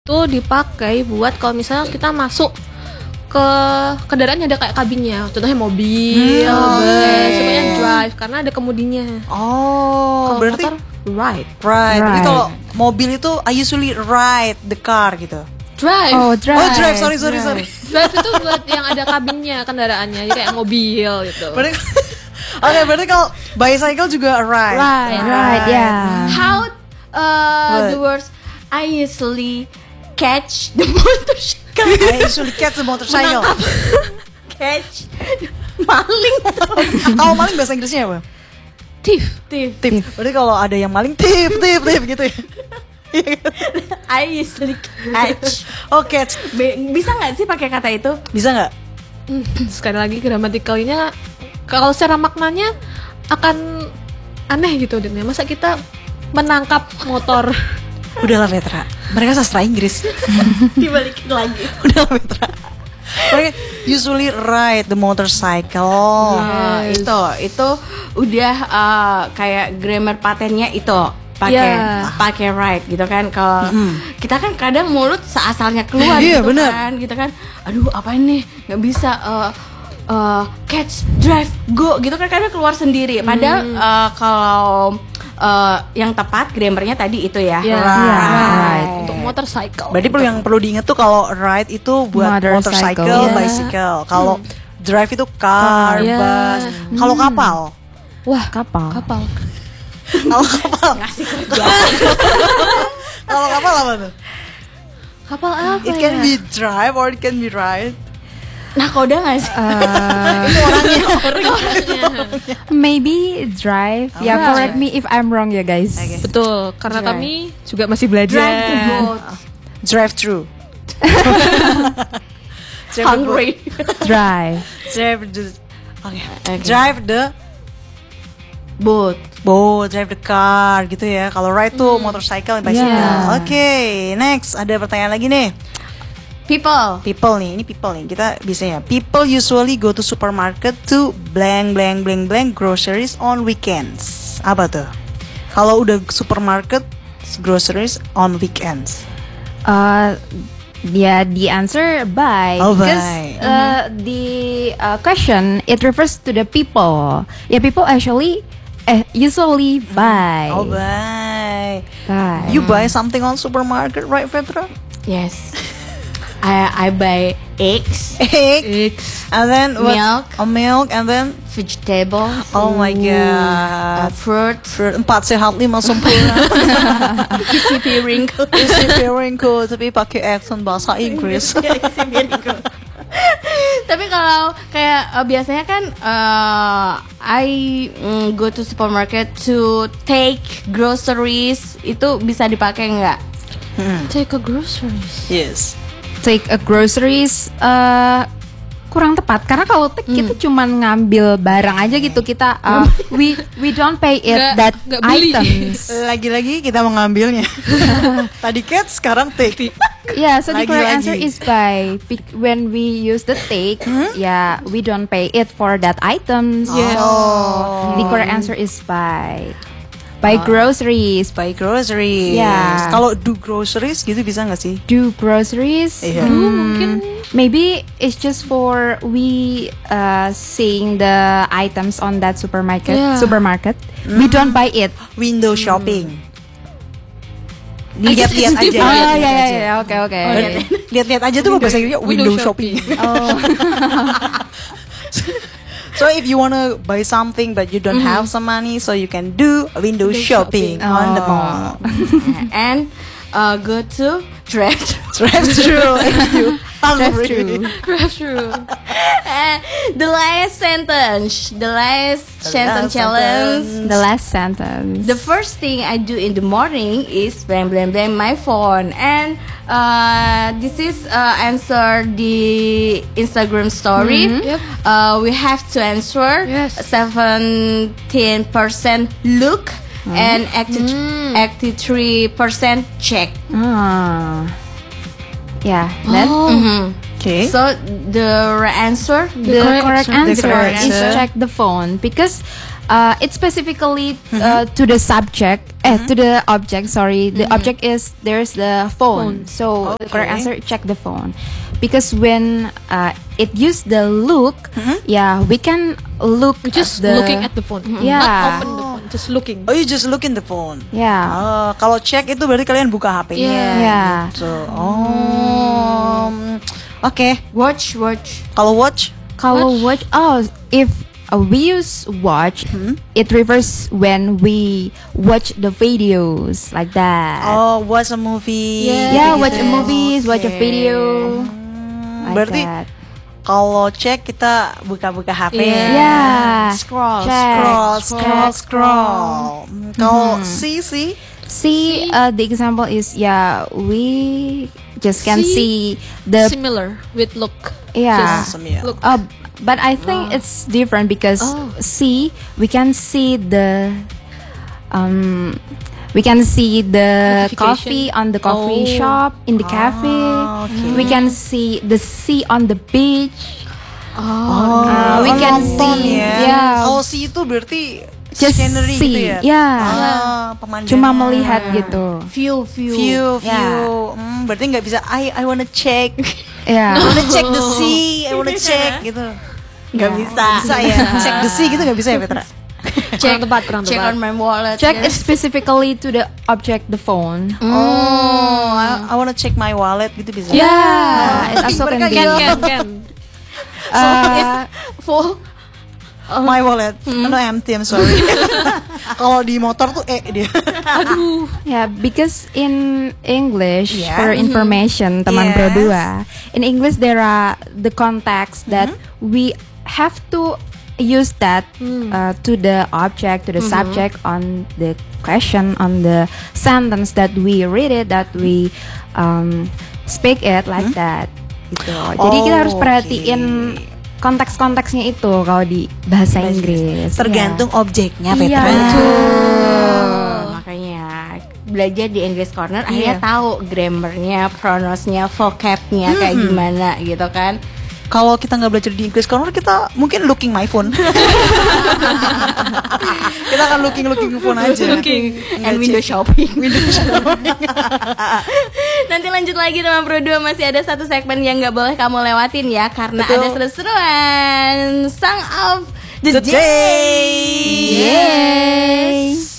itu dipakai buat kalau misalnya kita masuk ke kendaraan yang ada kayak kabinnya, contohnya mobil, bus, semuanya drive karena ada kemudinya. Oh, Kalau berarti motor, ride. Jadi kalau mobil itu I usually ride the car gitu. Drive. Oh, drive. Oh, drive. Sorry. Drive itu buat yang ada kabinnya kendaraannya, jadi kayak mobil gitu. Berarti berarti kalau bicycle juga ride. Right, yeah. How What? the words I usually catch the motorcycle. I usually catch the motorcycle. Catch maling. Kalau maling bahasa Inggrisnya apa? Thief. Berarti kalau ada yang maling, thief gitu ya. I usually catch. Oh, catch. Bisa nggak sih pakai kata itu? Bisa nggak? Sekali lagi gramaticalnya kalau secara maknanya akan aneh gitu Dan. Masa kita menangkap motor? Udahlah Petra, mereka sastra Inggris. Dibalikin lagi. Udahlah Petra. Mereka usually ride the motorcycle. Itu udah kayak grammar patennya itu pakai right gitu kan. Kalau kita kan kadang mulut seasalnya keluar Iya, gitu bener. kan. Kita kan aduh apa ini nggak bisa catch drive go gitu kan kadang keluar sendiri. Padahal kalau yang tepat grammarnya tadi itu ya. Right. Untuk motorcycle. Berarti yang perlu diingat tuh kalau ride itu buat Motorcycle. motorcycle, Yeah. bicycle. Kalau drive itu car, bus. Kalau kapal, Wah, Kapal. kapal. kalau kapal Ngasih kerja. kalau kapal apa tuh? Kapal apa It can be drive or it can be ride. Nah koda nggak sih? Itu orangnya. Maybe drive. Ya, Right. correct me if I'm wrong ya guys. Betul, karena Drive. kami juga masih belajar. Drive the boat. Drive through. Hungry. Drive. Drive the. Drive the Boat. boat, drive the car gitu ya. Kalau ride tuh motorcycle, bicycle. Yeah. Oke, next ada pertanyaan lagi nih. People. Ini people nih. Kita bisa ya. People usually go to supermarket to blank groceries on weekends. Apa tuh? Kalau udah supermarket groceries on weekends. Yeah, the answer by Oh, because by. the question it refers to the people. Yeah, people actually usually buy. Oh, bye. Buy. You buy something on supermarket, right, Petra? Yes. I buy eggs, Eggs. And then what? Milk. Milk and then vegetables, oh my god. fruit, Fruit 4 sehat 5 sempurna. isi piringku. Isi piringku tapi pakai accent bahasa Inggris. Isi piringku. Tapi kalau kayak biasanya kan I go to supermarket to take groceries, itu bisa dipakai nggak? Take a groceries. Yes. Take a groceries kurang tepat karena kalau take kita cuma ngambil barang aja gitu kita we don't pay it that nggak beli. items. Lagi-lagi kita mengambilnya. Tadi cat, sekarang take. Yeah, so the correct Lagi-lagi. answer is buy. When we use the take, yeah, we don't pay it for that items. Yes. The correct answer is buy. Buy groceries. Buy groceries. Yeah. Kalau do groceries gitu bisa nggak sih? Do groceries. Iya. Mungkin Maybe it's just for we seeing the items on that supermarket. Yeah. We don't buy it. Window shopping. Lihat-lihat aja. Oh ya, oke. Lihat-lihat aja tuh bahasa Inggrisnya window shopping. So if you wanna buy something but you don't have some money, so you can do window shopping on the mall. And go to drive. Drive-through if you hungry. true. The last sentence last challenge. The last sentence. The first thing I do in the morning is blank my phone, and this is answer the Instagram story. Yep. We have to answer. Yes. 17% look and 83% check. Yeah. Then Okay. So the right answer, the correct answer correct is answer. check the phone because It's specifically to the subject, to the object. Sorry, the object is there's the phone. So the correct answer, check the phone, because when it use the look, yeah, we can look Just at the, looking at the phone. Yeah. Not open the phone, just looking. Oh, you just look in the phone. yeah, Kalau check itu berarti kalian buka HP-nya. yeah. So, oke. Watch. Kalau watch, Kalau watch, if we use watch, it refers when we watch the videos like that. watch a movie. Yeah, gitu. watch a movies, watch a video. Like Berarti that. kalau check kita buka-buka HP. Yeah. Scroll. Check. Scroll. Kalau see. See, the example is we just can see the Similar with look. yeah. Awesome, yeah. Look. But I think it's different because see, we can see the Notification. coffee on the coffee shop in the cafe. okay. We can see the sea on the beach. We can nonton see, ya. yeah. Kalau see itu berarti Just scenery see, gitu ya. yeah. Pemandangan. Cuma melihat gitu. View. Yeah. Berarti nggak bisa. I wanna check. Yeah. I wanna check the sea. I wanna check gitu. Nggak bisa. Bisa ya. Check the sea gitu nggak bisa ya, Petra? Kurang tepat. Check on my wallet. Check ya. is specifically to the object, the phone. I wanna check my wallet gitu bisa. Yeah, it also can be. Can. Full. My wallet. No, empty, I'm sorry. Kalau di motor tuh dia. Yeah, because in English, Yeah. for information, teman Yes. Pro 2, in English there are the contacts that we have to use that to the object, to the subject on the question, on the sentence that we read it, that we speak it like that. Gitu. Jadi kita harus perhatiin konteks-konteksnya itu kalau di bahasa Inggris. Tergantung objeknya, Iya. Petra. Makanya belajar di English Corner akhirnya tahu grammarnya, pronounce-nya, vocab-nya kayak gimana gitu kan. Kalau kita nggak belajar di English Corner, kita mungkin looking my phone. Kita akan looking phone aja. And window shopping. Nanti lanjut lagi teman Pro 2, masih ada satu segmen yang nggak boleh kamu lewatin ya, karena Betul. ada seru-seruan Song of the The Day. day. Yay!